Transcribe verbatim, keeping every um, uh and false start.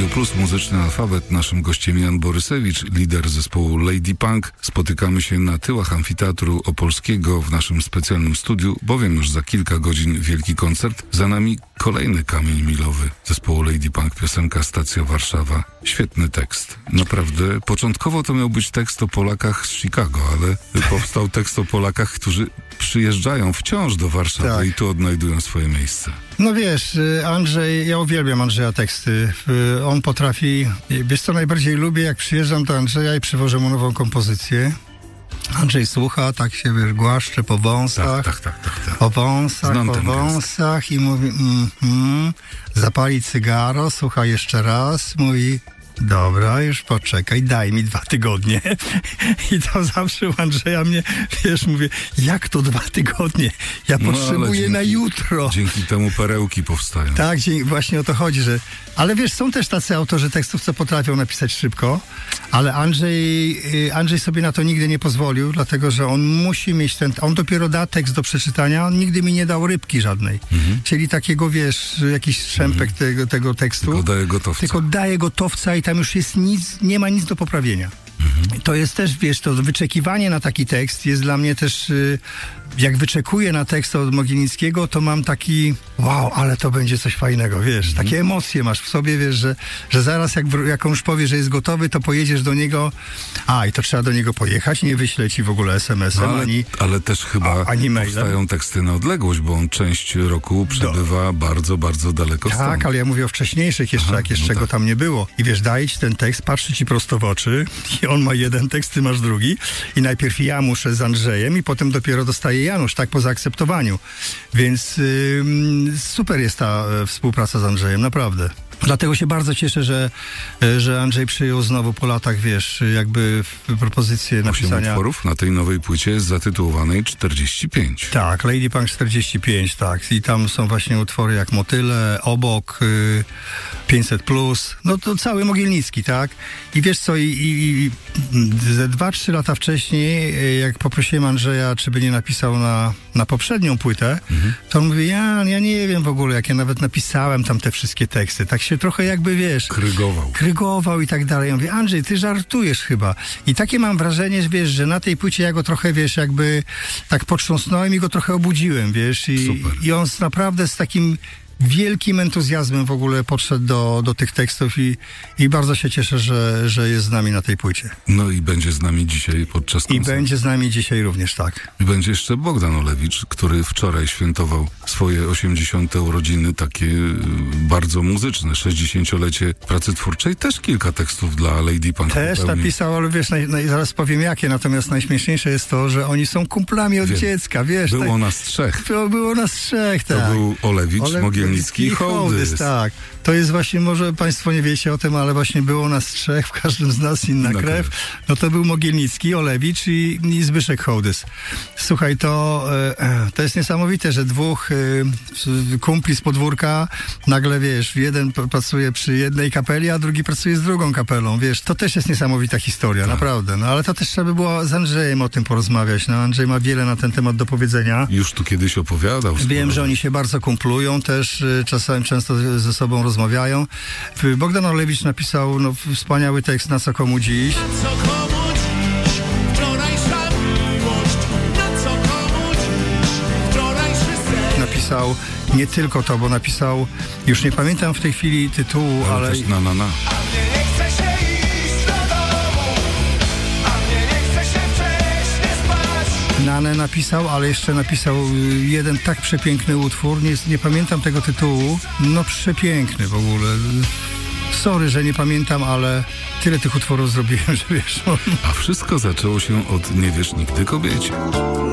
Plus Muzyczny Alfabet. Naszym gościem Jan Borysewicz, lider zespołu Lady Punk. Spotykamy się na tyłach Amfiteatru Opolskiego w naszym specjalnym studiu, bowiem już za kilka godzin wielki koncert. Za nami kolejny kamień milowy zespołu Lady Punk, piosenka Stacja Warszawa. Świetny tekst. Naprawdę, początkowo to miał być tekst o Polakach z Chicago, ale powstał tekst o Polakach, którzy przyjeżdżają wciąż do Warszawy tak. i tu odnajdują swoje miejsce. No wiesz, Andrzej, ja uwielbiam Andrzeja teksty. On potrafi, wiesz co najbardziej lubię, jak przyjeżdżam do Andrzeja i przywożę mu nową kompozycję. Andrzej słucha, tak się wiesz, głaszcze po wąsach, tak, tak, tak, tak, tak. po wąsach, Znam po wąsach gest. I mówi, mm, mm, zapali cygaro, słucha jeszcze raz, mówi, dobra, już poczekaj, daj mi dwa tygodnie. I to zawsze u Andrzeja mnie, wiesz, mówię, jak to dwa tygodnie? Ja no, potrzebuję dzięki, na jutro. Dzięki temu perełki powstają. Tak, właśnie o to chodzi, że... Ale wiesz, są też tacy autorzy tekstów, co potrafią napisać szybko, ale Andrzej, Andrzej sobie na to nigdy nie pozwolił, dlatego, że on musi mieć ten... On dopiero da tekst do przeczytania, on nigdy mi nie dał rybki żadnej. Mhm. Czyli takiego, wiesz, jakiś strzępek mhm. tego, tego tekstu. Tylko daje gotowca. Tylko daje gotowca i tam już jest nic, nie ma nic do poprawienia. Mhm. To jest też, wiesz, to wyczekiwanie na taki tekst jest dla mnie też, jak wyczekuję na tekst od Mogilnickiego, to mam taki, wow, ale to będzie coś fajnego, wiesz, mhm. takie emocje masz w sobie, wiesz, że, że zaraz jak, jak on już powie, że jest gotowy, to pojedziesz do niego, a i to trzeba do niego pojechać, nie wyśle ci w ogóle es em esem, no, ale, ani ale też chyba a, ani powstają teksty na odległość, bo on część roku przebywa do. bardzo, bardzo daleko stąd. Tak, ale ja mówię o wcześniejszych jeszcze, Aha, jak jeszcze no go tak. tam nie było. I wiesz, daje ci ten tekst, patrzy ci prosto w oczy i on ma jeden tekst, ty masz drugi i najpierw ja muszę z Andrzejem i potem dopiero dostaje Janusz, tak po zaakceptowaniu. Więc yy, super jest ta y, współpraca z Andrzejem, naprawdę. Dlatego się bardzo cieszę, że, że Andrzej przyjął znowu po latach, wiesz, jakby propozycję napisania... Osiem utworów na tej nowej płycie jest zatytułowanej czterdzieści pięć. Tak, Lady Punk czterdzieści pięć, tak. I tam są właśnie utwory jak Motyle, Obok, y, pięćset plus, no to cały Mogilnicki, tak. I wiesz co, i, i, i ze dwa, trzy lata wcześniej, jak poprosiłem Andrzeja, czy by nie napisał na, na poprzednią płytę, mhm. to on mówi, ja, ja nie wiem w ogóle, jak ja nawet napisałem tam te wszystkie teksty, tak się trochę jakby, wiesz... Krygował. Krygował i tak dalej. Ja mówię, Andrzej, ty żartujesz chyba. I takie mam wrażenie, że wiesz, że na tej płycie ja go trochę, wiesz, jakby tak potrząsnąłem i go trochę obudziłem, wiesz. I, Super. i on z, naprawdę z takim wielkim entuzjazmem w ogóle podszedł do, do tych tekstów i, i bardzo się cieszę, że, że jest z nami na tej płycie. No i będzie z nami dzisiaj podczas koncertu. I będzie z nami dzisiaj również, tak. I będzie jeszcze Bogdan Olewicz, który wczoraj świętował swoje osiemdziesiąte urodziny, takie bardzo muzyczne, sześćdziesięciolecie pracy twórczej. Też kilka tekstów dla Lady Punk. Też napisał, ale wiesz, naj, naj, zaraz powiem jakie, natomiast najśmieszniejsze jest to, że oni są kumplami od Wiem. dziecka, wiesz. Było tak, nas trzech. Było, było nas trzech, tak. To był Olewicz, Ole... Mogilnicki i Hołdys. Tak. To jest właśnie, może państwo nie wiecie o tym, ale właśnie było nas trzech, w każdym z nas inna krew. krew. No to był Mogilnicki, Olewicz i, i Zbyszek Hołdys. Słuchaj, to, e, to jest niesamowite, że dwóch e, kumpli z podwórka nagle, wiesz, jeden pracuje przy jednej kapeli, a drugi pracuje z drugą kapelą, wiesz. To też jest niesamowita historia, tak. naprawdę. No ale to też trzeba by było z Andrzejem o tym porozmawiać. No Andrzej ma wiele na ten temat do powiedzenia. Już tu kiedyś opowiadał. Wiem, sporo. że oni się bardzo kumplują też, czasami często ze sobą rozmawiają. Bogdan Olewicz napisał no, wspaniały tekst Na co komu dziś. Na co komu dziś, wczorajsza miłość, na co komu dziś, wczorajszy sen. Napisał nie tylko to, bo napisał, już nie pamiętam w tej chwili tytułu, ale... ale... na, na, na. Nanę napisał, ale jeszcze napisał jeden tak przepiękny utwór, nie, nie pamiętam tego tytułu, no przepiękny w ogóle. Sorry, że nie pamiętam, ale tyle tych utworów zrobiłem, że wiesz... A wszystko zaczęło się od Nie wiesz nigdy kobiecie.